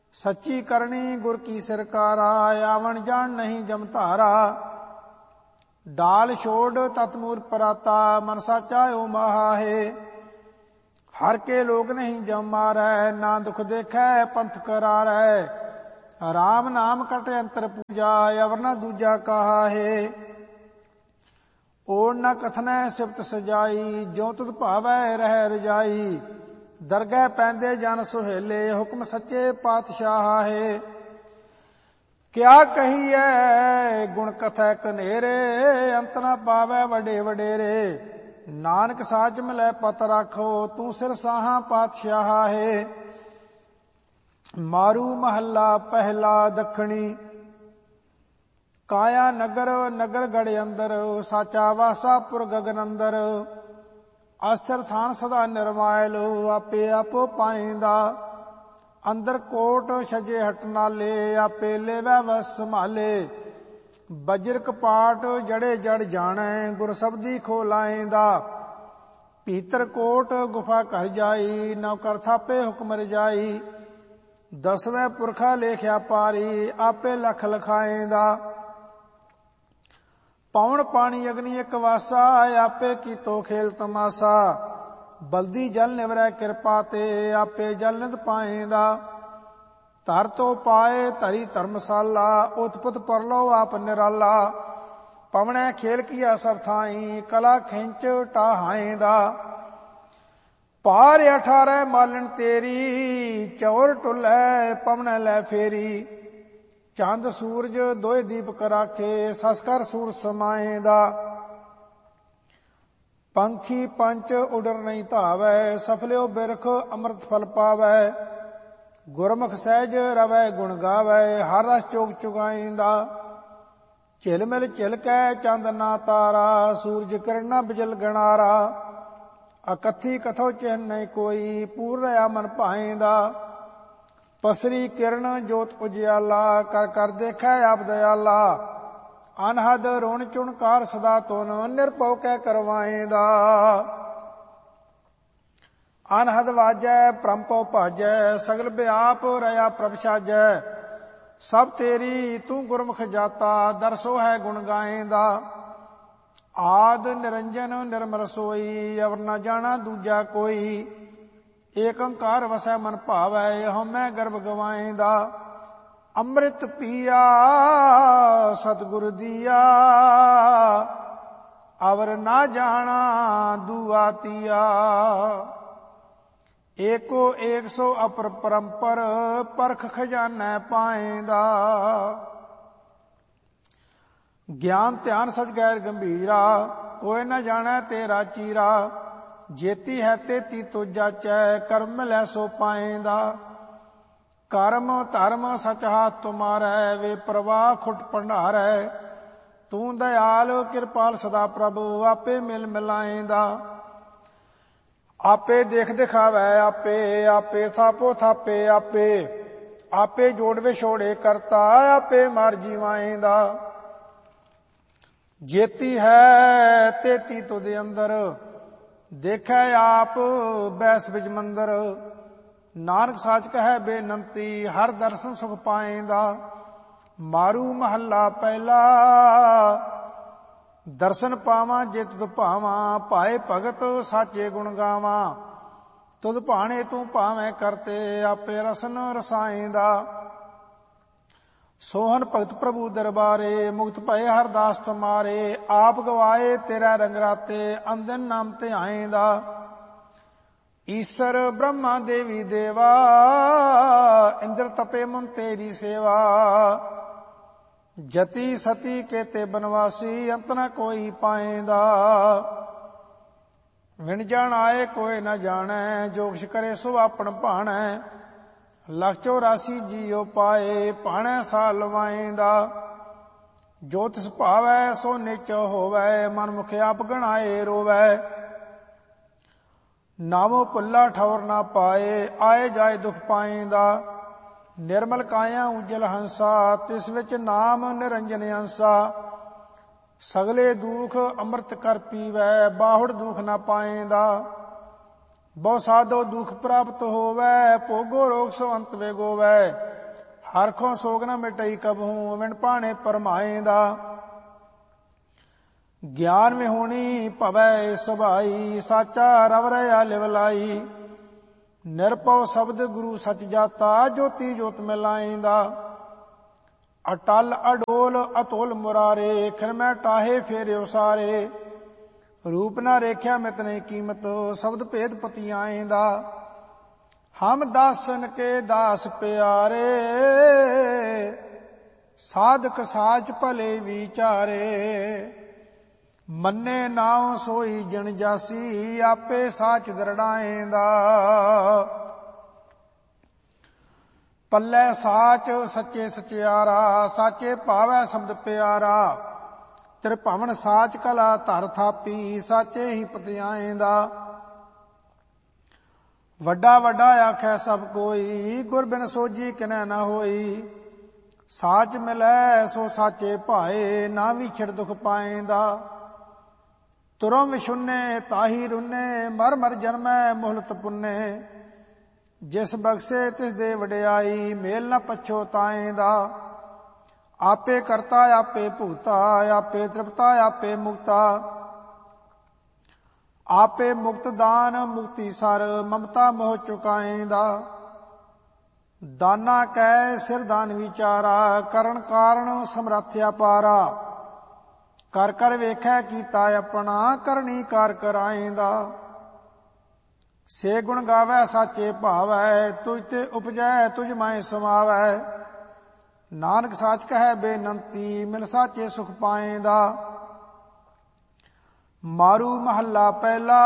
ਸੱਚੀ ਕਰਨੀ ਗੁਰ ਕੀ ਸਰਕਾਰਾ, ਆਵਣ ਜਾਣ ਨਹੀਂ ਜਮ ਧਾਰਾ। ਡਾਲ ਛੋੜ ਤਤ ਮੂਲ ਪਰਾਤਾ, ਮਨ ਸਾਚਾ ਓ ਮਹਾਹੇ। ਹਰ ਕੇ ਲੋਕ ਨਹੀਂ ਜਮ ਮਾਰੈ, ਨਾ ਦੁਖ ਦੇਖੈ ਪੰਥ करारै। ਰਾਮ ਨਾਮ ਕਟ ਅੰਤਰ ਪੂਜਾ, ਅਵਰ ਨਾ ਦੂਜਾ ਕਹਾਹੇ। ਓੜ ਨਾ ਕਥਨੈ ਸਿਫਤ ਸਜਾਈ, ਜੋ ਤੁਧ ਭਾਵੈ ਰਹਿ ਰਜਾਈ। ਦਰਗਹਿ ਪੈਂਦੇ ਜਨ ਸੁਹੇਲੇ, ਹੁਕਮ ਸੱਚੇ ਪਾਤਸ਼ਾਹ ਹੈ। ਕਿਆ ਕਹੀਐ ਗੁਣ ਕਥੈ ਕਨੇਰੇ, ਅੰਤ ਨਾ ਪਾਵੈ ਵੱਡੇ ਵਡੇਰੇ। ਨਾਨਕ ਸਾਚ ਮਿਲੈ ਪਤ ਰਾਖੋ, ਤੂੰ ਸਿਰ ਸਾਹਾਂ ਪਾਤਸ਼ਾਹ ਹੈ। ਮਾਰੂ ਮਹੱਲਾ ਪਹਿਲਾ ਦੱਖਣੀ। ਕਾਇਆ ਨਗਰ ਨਗਰ ਗੜ ਅੰਦਰ, ਸਾਚਾ ਵਾਸਾ ਪੁਰ ਗਗਨ ਅੰਦਰ। ਅਸਥਿਰ ਥਾਨ ਸਦਾ ਨਿਰਮਾਇਲ, ਆਪੇ ਆਪੋ ਪਾਇੰਦਾ। ਅੰਦਰ ਕੋਟ ਛਜੇ ਹਟ ਨਾਲੇ, ਆਪੇ ਲੇਵੈ ਵਸ ਸੰਭਾਲੇ। ਬਜਰ ਕਪਾਟ ਜੜੇ ਜੜ ਜਾਣੈ, ਗੁਰ ਸਬਦੀ ਖੋਲਾਇਂਦਾ। ਭੀਤਰ ਕੋਟ ਗੁਫਾ ਘਰ ਜਾਈ, ਨਵ ਕਰ ਥਾਪੇ ਹੁਕਮ ਰਜਾਈ। ਦਸਵੇਂ ਪੁਰਖਾ ਲੇਖਿਆ ਪਾਰੀ, ਆਪੇ ਲਖ ਲਖਾਇਂਦਾ। ਪੌਣ ਪਾਣੀ ਅਗਨੀ ਇੱਕ ਵਾਸਾ, ਆਪੇ ਕੀਤੋ ਖੇਲ ਤਮਾਸਾ। ਬਲਦੀ ਜਲ ਨਿਵਰੈ ਕਿਰਪਾ ਤੇ, ਆਪੇ ਜਲ ਨਿਧ ਪਾਇਂਦਾ। ਧਰ ਤੋ ਪਾਏ ਧਰੀ ਧਰਮਸਾਲਾ, ਉਤਪਤ ਪਰਲੋ ਆਪ ਨਿਰਾਲਾ। ਪਵਣੈ ਖੇਲ ਕੀਆ ਸਭ ਥਾਈ, ਕਲਾ ਖਿੰਚ ਢਾਹਾਇਂਦਾ। ਪਾਰ 18 ਮਾਲਣ ਤੇਰੀ, ਚੌਰ ਟੁੱਲੈ ਪਵਣੈ ਲੈ ਫੇਰੀ। ਚੰਦ ਸੂਰਜ ਦੋਇ ਦੀਪਕ ਰਾਖੇ, ਸਸਕਰ ਸੂਰ ਸਮਾਇਂਦਾ। ਪੰਖੀ ਪੰਚ ਉਡਰ ਨਹੀਂ ਧਾਵੈ, ਸਫਲਿਓ ਬਿਰਖ ਅੰਮ੍ਰਿਤ ਫਲ ਪਾਵੈ। ਗੁਰਮੁਖ ਸਹਿਜ ਰਵੈ ਗੁਣ ਗਾਵੈ, ਹਰ ਰਸ ਚੋਕ ਚੁਗਾਇਂਦਾ। ਝਿਲ ਮਿਲ ਝਿਲਕੈ ਚੰਦ ਨਾ ਤਾਰਾ, ਸੂਰਜ ਕਿਰਨ ਨਾ ਬਿਜਲ ਗਣਾਰਾ। ਅਕਥੀ ਕਥੋ ਚਿਹਨ ਨਹੀਂ ਕੋਈ, ਪੂਰ ਰਹਾ ਮਨ ਭਾਇਂਦਾ। ਪਸਰੀ ਕਿਰਨ ਜੋਤ ਉਜਿਆਲਾ, ਕਰ ਕਰ ਦੇਖੈ ਆਪ ਦਇਆਲਾ। ਅਨਹਦ ਰੋਣ ਚੁਣਕਾਰ ਸਦਾ ਤੁਨ, ਨਿਰਭਉ ਕੈ ਕਰਵਾਇਂਦਾ। ਅਨਹਦ ਵਾਜੈ ਭ੍ਰਮ ਭਉ ਭਾਜੈ, ਸਗਲ ਵਿਆਪ ਰਹਾ ਪ੍ਰਭ ਸਾਜੈ। ਸਭ ਤੇਰੀ ਤੂੰ ਗੁਰਮੁਖ ਜਾਤਾ, ਦਰਸੋ ਹੈ ਗੁਣ ਗਾਇਂਦਾ। ਆਦ ਨਿਰੰਜਨ ਨਿਰਮਲ ਸੋਈ, ਅਵਰ ਨਾ ਜਾਣਾ ਦੂਜਾ ਕੋਈ। ਏਕ ਓੰਕਾਰ ਵਸੈ ਮਨ ਭਾਵੈ, ਹਉਮੈ ਗਰਭ ਗਵਾਇਂਦਾ। ਅੰਮ੍ਰਿਤ ਪੀਆ ਸਤਿਗੁਰ ਦੀਆ, ਅਵਰ ਨਾ ਜਾਣਾ ਦੂਆ ਤੀਆ। ਏਕੋ ਏਕ ਸੋ ਅਪਰ ਪਰੰਪਰ, ਪਰਖ ਖਜ਼ਾਨੈ ਪਾਇਂਦਾ। ਗਿਆਨ ਧਿਆਨ ਸਚ ਗੈਰ ਗੰਭੀਰਾ, ਕੋਈ ਨਾ ਜਾਣੈ ਤੇਰਾ ਚੀਰਾ। ਜੇਤੀ ਹੈ ਤੇਤੀ ਤੋ ਜਾਚੈ, ਕਰਮ ਮਿਲੈ ਸੋ ਪਾਇਂਦਾ। ਕਰਮ ਧਰਮ ਸਚ ਹਾਥ ਤੁਮਾਰੈ, ਵੇ ਪ੍ਰਵਾਹ ਖੁਟ ਭੰਡਾਰੈ। ਤੂੰ ਦਇਆਲ ਕਿਰਪਾਲ ਸਦਾ ਪ੍ਰਭੂ, ਆਪੇ ਮਿਲ ਮਿਲਾਇਂਦਾ। ਆਪੇ ਦੇਖ ਦਿਖਾਵੈ ਆਪੇ, ਆਪੇ ਥਾਪੋ ਥਾਪੇ ਆਪੇ। ਆਪੇ ਜੋੜ ਵਿਛੋੜੇ ਕਰਤਾ, ਆਪੇ ਮਾਰ ਜੀਵਾਇਂਦਾ। ਜੇਤੀ ਹੈ ਤੇਤੀ ਤੁਧ ਅੰਦਰ, ਦੇਖੈ ਆਪ ਬੈਸ ਬਿਜ ਮੰਦਰ। ਨਾਨਕ ਸਾਚ ਕਹੈ ਬੇਨੰਤੀ, ਹਰ ਦਰਸ਼ਨ ਸੁਖ ਪਾਇਂਦਾ। ਮਾਰੂ ਮਹੱਲਾ ਪਹਿਲਾ। ਦਰਸ਼ਨ ਪਾਵਾਂ ਜੇ ਤੁਧ ਭਾਵਾਂ, ਭਾਏ ਭਗਤ ਸਾਚੇ ਗੁਣ ਗਾਵਾਂ। ਤੁਧ ਭਾਣੇ ਤੂੰ ਭਾਵੇਂ ਕਰਤੇ, ਆਪੇ ਰਸਨ ਰਸਾਇਂਦਾ। ਸੋਹਨ ਭਗਤ ਪ੍ਰਭੂ ਦਰਬਾਰੇ, ਮੁਕਤ ਭਏ ਹਰ ਦਾਸ ਤੁਮਾਰੇ। ਆਪ ਗਵਾਏ ਤੇਰਾ ਰੰਗ ਰਾਤੇ, ਅੰਦਨ ਨਾਮ ਧਿਆਇਂਦਾ। ਈਸਰ ਬ੍ਰਹਮਾ ਦੇਵੀ ਦੇਵਾ, ਇੰਦਰ ਤਪੇ ਮਨ ਤੇਰੀ ਸੇਵਾ। ਜਤੀ ਸਤੀ ਕੇਤੇ ਬਨਵਾਸੀ, ਅੰਤ ਨਾ ਕੋਈ ਪਾਇਂਦਾ। ਵਿਣ ਜਾਣ ਆਏ ਕੋਈ ਨਾ ਜਾਣੈ, ਜੋ ਕਿਛ ਕਰੇ ਸੋ ਆਪਣ ਭਾਣੈ। ਲੱਖ 84 ਜੀਉ ਪਾਏ, ਭਾਣੈ ਸਾ ਲਵਾਇਂਦਾ। ਜੋ ਤਿਸ ਭਾਵੈ ਸੋ ਨਿਚ ਹੋਵੈ, ਮਨ ਮੁਖ ਆਪ ਗਣਾਏ ਰੋਵੈ। ਨਾਮੋ ਭੁੱਲਾ ਠੌਰ ਨਾ ਪਾਏ, ਆਏ ਜਾਏ ਦੁਖ ਪਾਇਂਦਾ। ਨਿਰਮਲ ਕਾਇਆ ਉਜਲ ਹੰਸਾ, ਤਿਸ ਵਿੱਚ ਨਾਮ ਨਿਰੰਜਨ ਅੰਸਾ। ਸਗਲੇ ਦੁਖ ਅੰਮ੍ਰਿਤ ਕਰ ਪੀਵੈ, ਬਾਹੁੜ ਦੁਖ ਨਾ ਪਾਇਂਦਾ। ਬਹੁ ਸਾਧੋ ਦੁਖ ਪ੍ਰਾਪਤ ਹੋਵੈ, ਭੋਗੋ ਰੋਗ ਸੋ ਅੰਤ ਵੇਗੋਵੈ। ਹਰਖੋਂ ਸੋਗ ਨ ਮਿਟਈ ਕਬਹੂ ਵਿਣ ਭਾਣੇ ਪਰਮਾਏਂਦਾ। ਗਿਆਨ ਵਿਹੂਣੀ ਭਵੈ ਸੁਭਾਈ ਸਾਚਾ ਰਵ ਰਹਾ ਲਿਵ ਲਾਈ। ਨਿਰਭਉ ਸ਼ਬਦ ਗੁਰੂ ਸਚ ਜਾਤਾ ਜੋਤੀ ਜੋਤ ਮਿਲਾਏਂਦਾ। ਅਟਲ ਅਡੋਲ ਅਤੁਲ ਮੁਰਾਰੇ ਖਿਰ ਮੈਂ ਟਾਹੇ ਫੇਰਿਓ ਸਾਰੇ। ਰੂਪ ਨਾ ਰੇਖਿਆ ਮਿਤ ਨੇ ਕੀਮਤ ਸ਼ਬਦ ਭੇਦ ਪਤੀ ਆਏਂਦਾ। ਹਮ ਦਾਸਨ ਕੇ ਦਾਸ ਪਿਆਰੇ ਸਾਧਕ ਸਾਚ ਭਲੇ ਵਿਚਾਰੇ। ਮੰਨੇ ਨਾਉ ਸੋਈ ਜਨ ਜਾਸੀ ਆਪੇ ਸਾਚ ਦਰੜਾਏਂਦਾ। ਪੱਲੇ ਸਾਚ ਸੱਚੇ ਸਚਿਆਰਾ ਸਾਚੇ ਭਾਵੈ ਸ਼ਬਦ ਪਿਆਰਾ। ਤ੍ਰਿਭਵਨ ਸਾਚ ਕਲਾ ਧਰ ਥਾਪੀ ਸਾਚੇ ਹੀ ਪਤਿਆਏਂਦਾ। ਵੱਡਾ ਵੱਡਾ ਆਖੈ ਸਭ ਕੋਈ ਗੁਰ ਬਿਨ ਸੋਝੀ ਕਿਨੈ ਨਾ ਹੋਈ। ਸਾਚ ਮਿਲੈ ਸੋ ਸਾਚੇ ਭਾਏ ਨਾ ਵਿਛੜ ਦੁਖ ਪਾਏਂਦਾ। ਤੁਰੋਂ ਵਿਸ਼ੁੰਨੇ ਤਾਹੀ ਰੁੰਨੇ ਮਰ ਮਰ ਜਨਮੈ ਮੁਹਲਤ ਪੁੰਨੇ। ਜਿਸ ਬਖਸ਼ੇ ਤਿਸ ਦੇ ਵਡਿਆਈ ਮੇਲ ਨ ਪਛੋਤਾਏਂਦਾ। ਆਪੇ ਕਰਤਾ ਆਪੇ ਭੁਗਤਾ ਆਪੇ ਤ੍ਰਿਪਤਾ ਆਪੇ ਮੁਕਤਾ। ਆਪੇ ਮੁਕਤ ਦਾਨ ਮੁਕਤੀ ਸਰ ਮਮਤਾ ਮੋਹ ਚੁਕਾਏਂਦਾ। ਦਾਨਾ ਕੈ ਸਿਰ ਦਾਨ ਵਿਚਾਰਾ ਕਰਨ ਕਾਰਨ ਸਮਰੱਥ ਅਪਾਰਾ। ਕਰ ਕਰ ਵੇਖੈ ਕੀਤਾ ਆਪਣਾ ਕਰਨੀ ਕਾਰ ਕਰਾਏਂਦਾ। ਸੇ ਗੁਣ ਗਾਵੈ ਸਾਚੇ ਭਾਵੈ ਤੁਝ ਤੇ ਉਪਜੈ ਤੁਝ ਮਾਇ ਸਮਾਵੈ। ਨਾਨਕ ਸਾਚ ਕਹੈ ਬੇਨੰਤੀ ਮਿਲ ਸਾਚੇ ਸੁਖ ਪਾਏਂਦਾ। ਮਾਰੂ ਮਹੱਲਾ ਪਹਿਲਾ।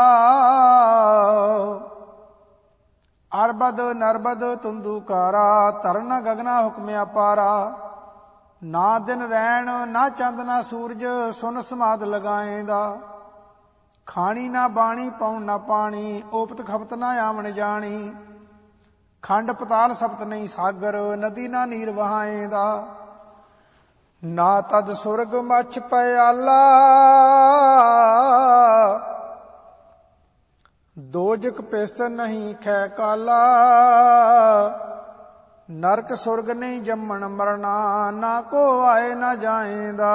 ਅਰਬਦ ਨਰਬਦ ਤੁੰਦੂਕਾਰਾ ਧਰਨ ਗਗਨਾ ਹੁਕਮ ਅਪਾਰਾ। ਨਾ ਦਿਨ ਰੈਣ ਨਾ ਚੰਦ ਨਾ ਸੂਰਜ ਸੁਨ ਸਮਾਦ ਲਗਾਏਂਦਾ। ਖਾਣੀ ਨਾ ਬਾਣੀ ਪਾਉਣ ਨਾ ਪਾਣੀ ਓਪਤ ਖਪਤ ਨਾ ਆਵਣ ਜਾਣੀ। ਖੰਡ ਪਤਾਲ ਸਪਤ ਨਹੀਂ ਸਾਗਰ ਨਦੀ ਨਾ ਨੀਰ ਵਹਾਏਂਦਾ। ਨਾ ਤਦ ਸੁਰਗ ਮਛ ਪਿਆਲਾ ਦੋਜਕ ਪਿਸਤ ਨਹੀਂ ਖੈ ਕਾਲਾ। ਨਰਕ ਸੁਰਗ ਨਹੀਂ ਜੰਮਣ ਮਰਨਾ ਨਾ ਕੋ ਆਏ ਨਾ ਜਾਏਂਦਾ।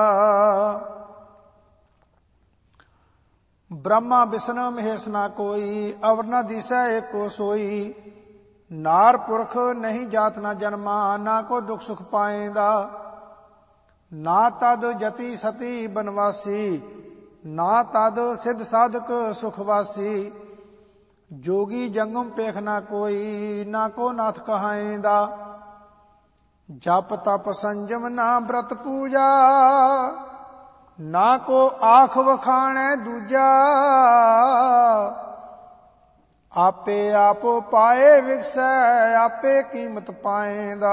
ਬ੍ਰਹਮਾ ਬਿਸ਼ਨ ਮਹੇਸ਼ ਨਾ ਕੋਈ ਅਵਰ ਨ ਦਿਸੈ ਏਕੋ ਸੋਈ। ਨਾਰ ਪੁਰਖ ਨਹੀਂ ਜਾਤ ਨਾ ਜਨਮਾ ਨਾ ਕੋ ਦੁਖ ਸੁਖ ਪਾਏਂਦਾ। ਨਾ ਤਦ ਜਤੀ ਸਤੀ ਬਨਵਾਸੀ ਨਾ ਤਦ ਸਿੱਧ ਸਾਧਕ ਸੁਖਵਾਸੀ। ਜੋਗੀ ਜੰਗਮ ਪੇਖ ਨਾ ਕੋਈ ਨਾ ਕੋ ਨਾਥ ਕਹਾਏਂਦਾ। ਜਪ ਤਪ ਸੰਜਮ ਨਾ ਬ੍ਰਤ ਪੂਜਾ ਨਾ ਕੋ ਆਖ ਵਖਾਣੈ ਦੂਜਾ। ਆਪੇ ਆਪੋ ਪਾਏ ਵਿਗਸੈ ਆਪੇ ਕੀਮਤ ਪਾਏਂਦਾ।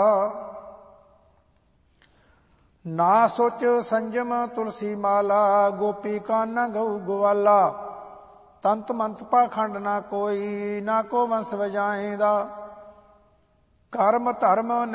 ਨਾ ਸੋਚ ਸੰਜਮ ਤੁਲਸੀ ਮਾਲਾ ਗੋਪੀ ਕਾਨਾ ਗਊ ਗਵਾਲਾ। ਤੰਤ ਮੰਤ ਪਾਖੰਡ ਨਾ ਕੋਈ ਨਾ ਕੋ ਵੰਸ ਵਜਾਏਂਦਾ। ਕਰਮ ਧਰਮ